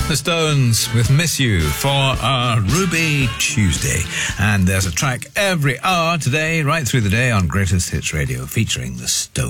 The Stones with Miss You for our Ruby Tuesday. And there's a track every hour today, right through the day on Greatest Hits Radio featuring The Stones.